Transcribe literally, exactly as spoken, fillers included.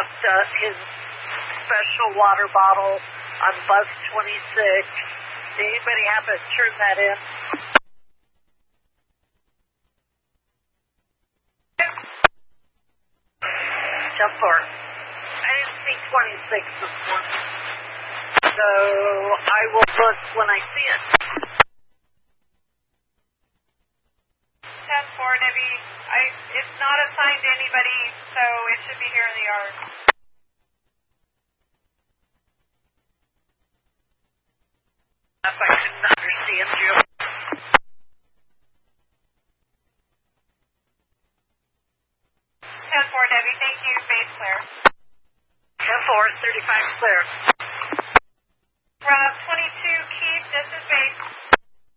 left uh, his special water bottle on bus twenty-six. Did anybody happen to turn that in? ten four. I didn't see twenty-six this morning. So I will look when I see it. ten four, Debbie. I, it's not assigned to anybody, so it should be here in the yard. If I couldn't understand you. ten four, Debbie. Thank you. Base clear. ten four, thirty-five clear.